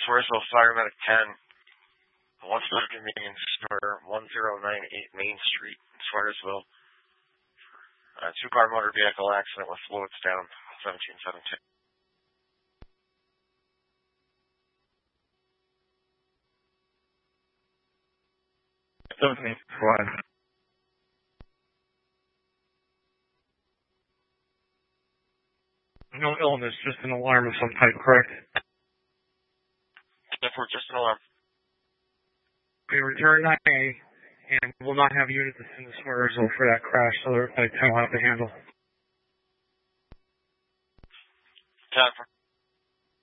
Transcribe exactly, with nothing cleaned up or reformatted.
Swearsville Fire Medic ten. What's the convenience store? one zero nine eight Main Street, Swearsville. Uh, two-car motor vehicle accident with fluids down, seventeen seventeen. seventeen squad. No illness, just an alarm of some type, correct? Therefore, just an alarm. We return nine A, and will not have units in the Swearsville for that crash, so I will have to handle. Time for